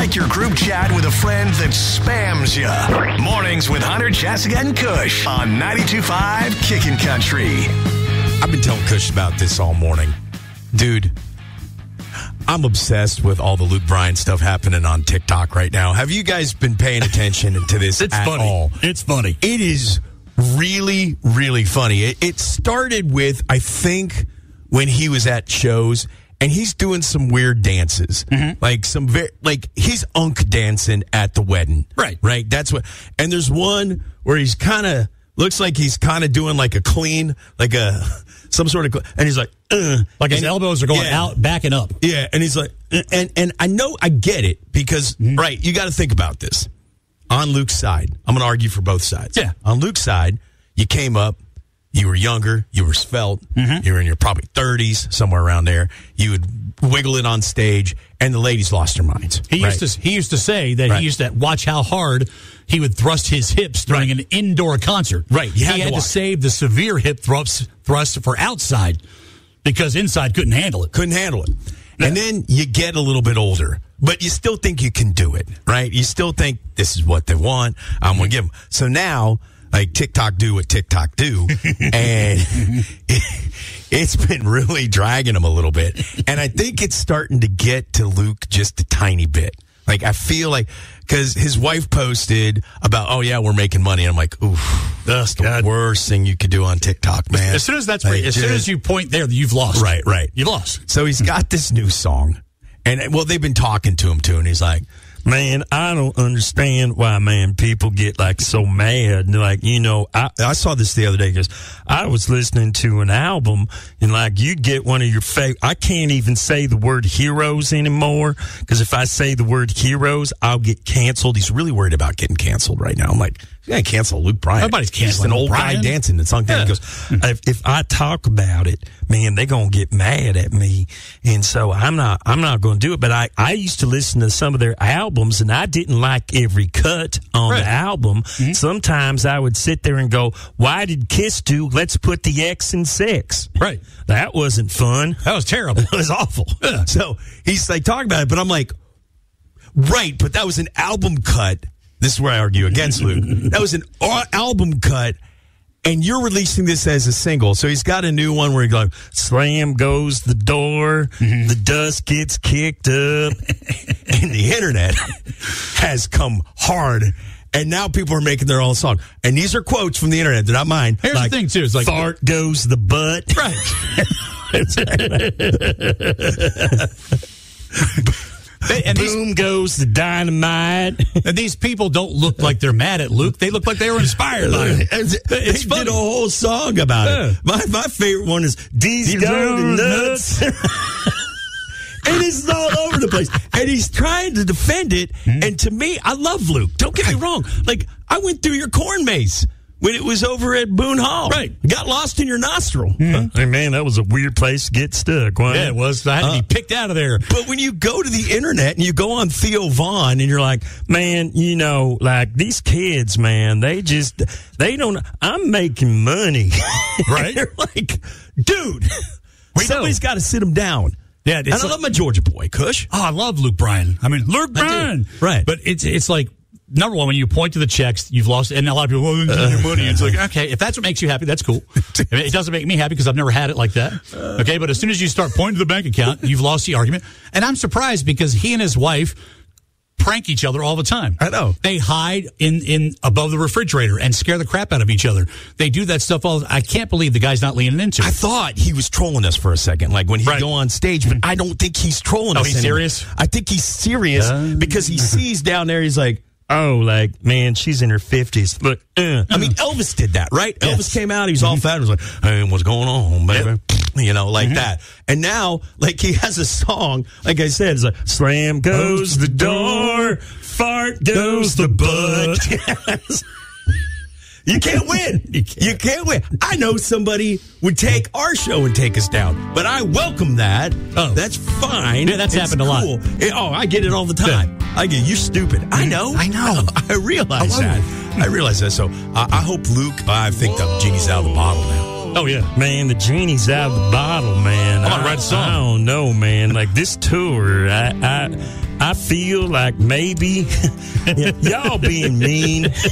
like your group chat with a friend that spams you. Mornings with Hunter, Jessica, and Kush on 92.5 Kickin' Country. I've been telling Kush about this all morning. Dude, I'm obsessed with all the Luke Bryan stuff happening on TikTok right now. Have you guys been paying attention to this It's at funny. all? It's funny. It is really, really funny. It started with, I think, when he was at shows, and he's doing some weird dances. Like he's unk dancing at the wedding. Right. That's what. And there's one where he's kind of, looks like he's kind of doing like a clean, like some sort of, and he's like, Like his elbows are going out, backing up. Yeah, and he's like, and I know, I get it, because, right, you got to think about this. On Luke's side, I'm going to argue for both sides. Yeah. On Luke's side, you came up, you were younger, you were svelte, you were in your probably 30s, somewhere around there. You would wiggle it on stage, and the ladies lost their minds. He used to say that he used to watch how hard he would thrust his hips during an indoor concert. Right. He had to save the severe hip thrust for outside because inside couldn't handle it. Yeah. And then you get a little bit older, but you still think you can do it, right? You still think this is what they want. I'm going to give them. So now, like, TikTok do what TikTok do, and it's been really dragging him a little bit. And I think it's starting to get to Luke just a tiny bit. Like, I feel like, because his wife posted about, oh, yeah, we're making money. And I'm like, oof, that's the worst thing you could do on TikTok, man. As soon as you point there, you've lost. Right. You've lost. So he's got this new song. And, well, they've been talking to him, too. And he's like, man, I don't understand why, man, people get, like, so mad. And, like, you know, I saw this the other day because I was listening to an album, and, like, you get one of your favorite. I can't even say the word heroes anymore, because if I say the word heroes, I'll get canceled. He's really worried about getting canceled right now. I'm like, you gotta cancel Luke Bryan. Nobody's canceling an old Bryan. guy dancing and sung. He goes, if I talk about it, man, they're gonna get mad at me, and so I'm not gonna do it. But I used to listen to some of their albums, and I didn't like every cut on the album. Sometimes I would sit there and go, why did Kiss do Let's Put the X in Sex? Right. That wasn't fun. That was terrible. It was awful. So he's like talking about it, but I'm like, right, but that was an album cut. This is where I argue against Luke. That was an album cut, and you're releasing this as a single. So he's got a new one where he goes, slam goes the door, the dust gets kicked up, and the internet has come hard. And now people are making their own song. And these are quotes from the internet. They're not mine. Here's the thing, too. It's like, fart goes the butt. Right. And boom goes the dynamite. And these people don't look like they're mad at Luke. They look like they were inspired by him. They did a whole song about it. My favorite one is These Dirty Nuts. And it's all over the place. And he's trying to defend it. And to me, I love Luke. Don't get me wrong. Like, I went through your corn maze when it was over at Boone Hall. Right. Got lost in your nostril. Hey, man, that was a weird place to get stuck. Yeah, it was. I had to be picked out of there. But when you go to the internet and you go on Theo Vaughn and you're like, man, you know, like these kids, man, they don't, I'm making money. Right. They're like, dude, somebody's got to sit them down. Yeah, and I love my Georgia boy, Kush. Oh, I love Luke Bryan. I mean, Luke Bryan. Right. But it's like, number one, when you point to the checks, you've lost, and a lot of people, well, your money. It's like, okay, if that's what makes you happy, that's cool. It doesn't make me happy because I've never had it like that. Okay, but as soon as you start pointing to the bank account, you've lost the argument. And I'm surprised because he and his wife prank each other all the time. I know. They hide in above the refrigerator and scare the crap out of each other. They do that stuff all. I can't believe the guy's not leaning into it. I thought he was trolling us for a second, like when he'd go on stage, but I don't think he's trolling us. Oh, he's anymore. serious? I think he's serious because he sees down there, he's like, oh, like, man, she's in her 50s. Look, I mean, Elvis did that, right? Yes. Elvis came out, he was all fat, and was like, hey, what's going on, baby? Yep. You know, like that. And now, like, he has a song, like I said, it's like, slam goes the door, fart goes the butt. You can't win. You can't win. I know somebody would take our show and take us down, but I welcome that. Oh. That's fine. Yeah, that's happened a lot. I get it all the time. I get, you're stupid. I know. I realize that. I realize that. So I hope Luke, I think the genie's out of the bottle now. Oh, yeah. Man, the genie's out of the bottle, man. I'm gonna write a song. I don't know, man. Like this tour, I I feel like maybe y'all being mean.